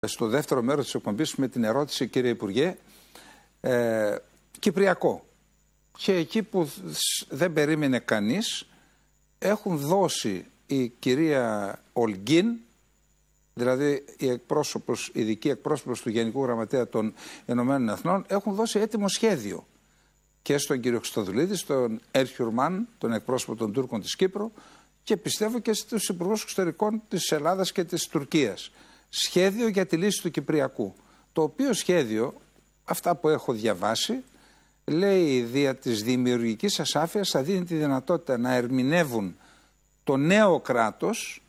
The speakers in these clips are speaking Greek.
Στο δεύτερο μέρος της εκπομπής με την ερώτηση, κύριε Υπουργέ, Κυπριακό. Και εκεί που δεν περίμενε κανείς, έχουν δώσει η κυρία Ολγκίν, δηλαδή η ειδική εκπρόσωπος του Γενικού Γραμματέα των Ηνωμένων Εθνών, έχουν δώσει έτοιμο σχέδιο και στον κύριο Χριστοδουλίδη, στον Έρχιουρμαν, τον εκπρόσωπο των Τούρκων της Κύπρου, και πιστεύω και στους υπουργούς εξωτερικών της Ελλάδας και της Τουρκίας. Σχέδιο για τη λύση του Κυπριακού. Το οποίο σχέδιο, αυτά που έχω διαβάσει, λέει δια της δημιουργικής ασάφειας θα δίνει τη δυνατότητα να ερμηνεύουν το νέο κράτος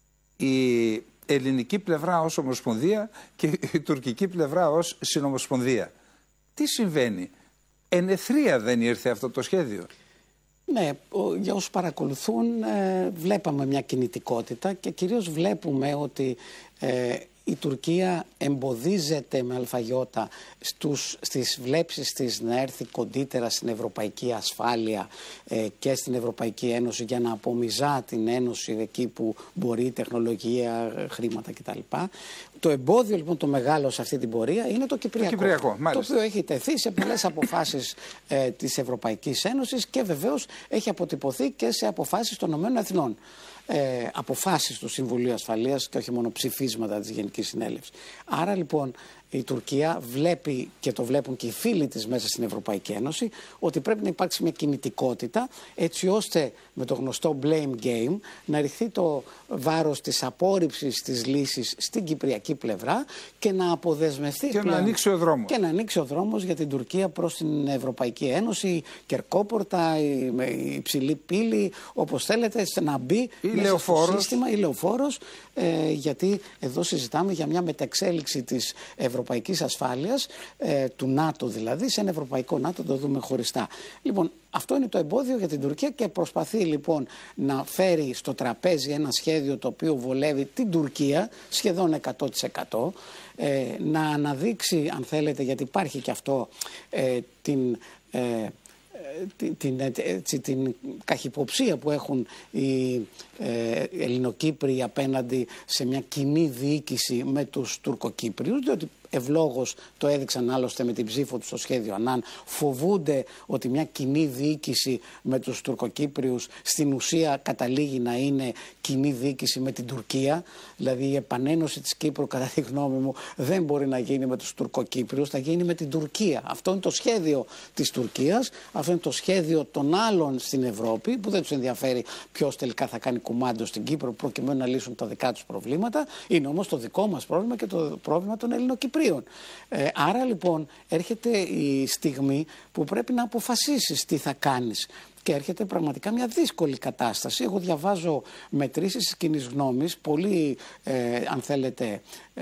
η ελληνική πλευρά ως ομοσπονδία και η τουρκική πλευρά ως συνομοσπονδία. Τι συμβαίνει? Εν εθρία δεν ήρθε αυτό το σχέδιο? Ναι, για όσους παρακολουθούν βλέπαμε μια κινητικότητα και κυρίως βλέπουμε ότι η Τουρκία εμποδίζεται με αλφαγιώτα στις βλέψεις της να έρθει κοντύτερα στην ευρωπαϊκή ασφάλεια και στην Ευρωπαϊκή Ένωση για να απομυζά την Ένωση εκεί που μπορεί, τεχνολογία, χρήματα κτλ. Το εμπόδιο λοιπόν το μεγάλο σε αυτή την πορεία είναι το Κυπριακό, το οποίο έχει τεθεί σε πολλές αποφάσεις της Ευρωπαϊκής Ένωσης και βεβαίως έχει αποτυπωθεί και σε αποφάσεις των ΗΠΑ. Αποφάσεις του Συμβουλίου Ασφαλείας και όχι μόνο ψηφίσματα της Γενικής Συνέλευσης. Άρα λοιπόν η Τουρκία βλέπει, και το βλέπουν και οι φίλοι της μέσα στην Ευρωπαϊκή Ένωση, ότι πρέπει να υπάρξει μια κινητικότητα έτσι ώστε με το γνωστό blame game να ρηχθεί το βάρος της απόρριψης της λύσης στην κυπριακή πλευρά και να αποδεσμευτεί και να ανοίξει ο δρόμος. Και να ανοίξει ο δρόμος για την Τουρκία προς την Ευρωπαϊκή Ένωση, Κερκόπορτα, η υψηλή πύλη, όπως θέλετε, να μπει μέσα στο σύστημα, ή λεωφόρος, γιατί εδώ συζητάμε για μια μεταξέλιξη της ευρωπαϊκής ασφάλειας, του ΝΑΤΟ δηλαδή, σε ένα ευρωπαϊκό ΝΑΤΟ, το δούμε χωριστά. Λοιπόν, αυτό είναι το εμπόδιο για την Τουρκία και προσπαθεί λοιπόν να φέρει στο τραπέζι ένα σχέδιο το οποίο βολεύει την Τουρκία σχεδόν 100%, να αναδείξει, αν θέλετε, γιατί υπάρχει και αυτό, την καχυποψία που έχουν οι Ελληνοκύπριοι απέναντι σε μια κοινή διοίκηση με τους Τουρκοκύπριους, διότι ευλόγως το έδειξαν άλλωστε με την ψήφο του στο σχέδιο Ανάν, φοβούνται ότι μια κοινή διοίκηση με τους Τουρκοκύπριους στην ουσία καταλήγει να είναι κοινή διοίκηση με την Τουρκία. Δηλαδή η επανένωση της Κύπρου, κατά τη γνώμη μου, δεν μπορεί να γίνει με τους Τουρκοκύπριους, θα γίνει με την Τουρκία. Αυτό είναι το σχέδιο της Τουρκίας, αυτό είναι το σχέδιο των άλλων στην Ευρώπη, που δεν τους ενδιαφέρει ποιος τελικά θα κάνει κουμάντο στην Κύπρο προκειμένου να λύσουν τα δικά τους προβλήματα. Είναι όμως το δικό μας πρόβλημα και το πρόβλημα των Ελληνοκυπρίων. Άρα λοιπόν έρχεται η στιγμή που πρέπει να αποφασίσεις τι θα κάνεις. Και έρχεται πραγματικά μια δύσκολη κατάσταση. Εγώ διαβάζω μετρήσεις της κοινής γνώμης, πολύ αν θέλετε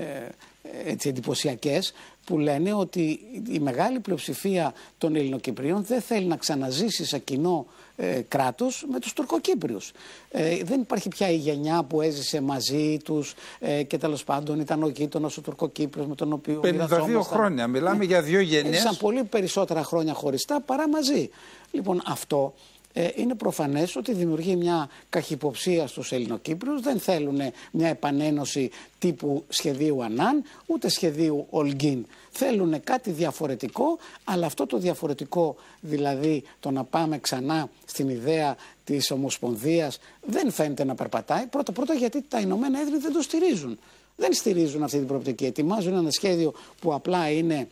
εντυπωσιακές, που λένε ότι η μεγάλη πλειοψηφία των Ελληνοκυπρίων δεν θέλει να ξαναζήσει σε κοινό κράτος με τους Τουρκοκύπριους. Δεν υπάρχει πια η γενιά που έζησε μαζί τους και τέλος πάντων ήταν ο γείτονας ο Τουρκοκύπριος με τον οποίο 52 χρόνια, μιλάμε για δύο γενιές. Έζησαν πολύ περισσότερα χρόνια χωριστά παρά μαζί. Λοιπόν, αυτό είναι προφανές ότι δημιουργεί μια καχυποψία στους Ελληνοκύπριους. Δεν θέλουν μια επανένωση τύπου σχεδίου Ανάν, ούτε σχεδίου Ολγκίν. Θέλουν κάτι διαφορετικό, αλλά αυτό το διαφορετικό, δηλαδή το να πάμε ξανά στην ιδέα της Ομοσπονδίας, δεν φαίνεται να περπατάει. Πρώτα γιατί τα Ηνωμένα Έθνη δεν το στηρίζουν. Δεν στηρίζουν αυτή την προοπτική. Ετοιμάζουν ένα σχέδιο που απλά είναι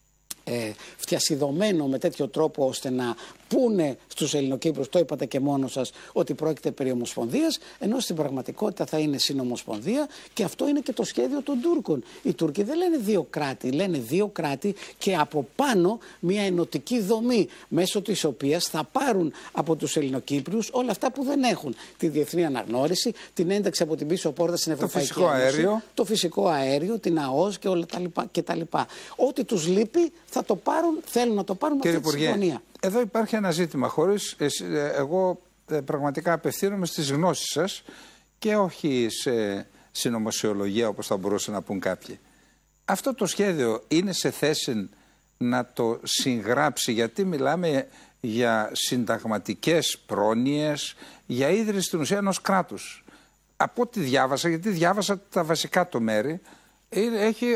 φτιασιδωμένο με τέτοιο τρόπο ώστε να πούνε στους Ελληνοκύπρους, το είπατε και μόνο σας, ότι πρόκειται περί Ομοσπονδίας, ενώ στην πραγματικότητα θα είναι συνομοσπονδία, και αυτό είναι και το σχέδιο των Τούρκων. Οι Τούρκοι δεν λένε δύο κράτη, λένε δύο κράτη και από πάνω μια ενωτική δομή, μέσω της οποίας θα πάρουν από τους Ελληνοκύπριους όλα αυτά που δεν έχουν. Τη διεθνή αναγνώριση, την ένταξη από την πίσω πόρτα στην Ευρωπαϊκή Ένωση, το φυσικό αέριο, την ΑΟΣ και όλα τα λοιπά. Ό,τι τους λείπει θα το πάρουν, θέλουν να το πάρουν με αυτή τη συμφωνία. Εδώ υπάρχει ένα ζήτημα, εγώ πραγματικά απευθύνομαι στις γνώσεις σας και όχι σε συνωμοσιολογία όπως θα μπορούσαν να πούν κάποιοι. Αυτό το σχέδιο είναι σε θέση να το συγγράψει, γιατί μιλάμε για συνταγματικές πρόνοιες, για ίδρυση στην ουσία ενός κράτους. Από ό,τι διάβασα, γιατί διάβασα τα βασικά το μέρη, έχει